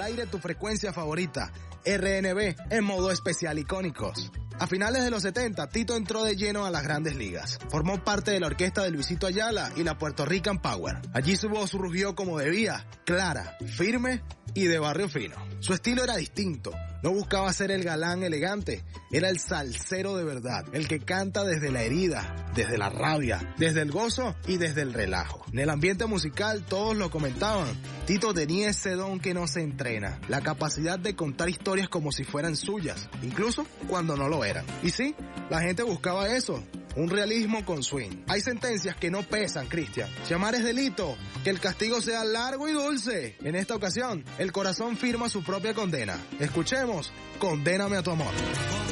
aire tu frecuencia favorita, RNB en modo especial icónicos. A finales de los 70, Tito entró de lleno a las grandes ligas. Formó parte de la orquesta de Luisito Ayala y la Puerto Rican Power. Allí su voz rugió como debía, clara, firme y de barrio fino. Su estilo era distinto. No buscaba ser el galán elegante, era el salsero de verdad, el que canta desde la herida, desde la rabia, desde el gozo y desde el relajo. En el ambiente musical todos lo comentaban, Tito tenía ese don que no se entrena, la capacidad de contar historias como si fueran suyas, incluso cuando no lo eran. Y sí, la gente buscaba eso. Un realismo con swing. Hay sentencias que no pesan, Cristian. Si amar es delito, que el castigo sea largo y dulce. En esta ocasión, el corazón firma su propia condena. Escuchemos, Condéname a tu amor.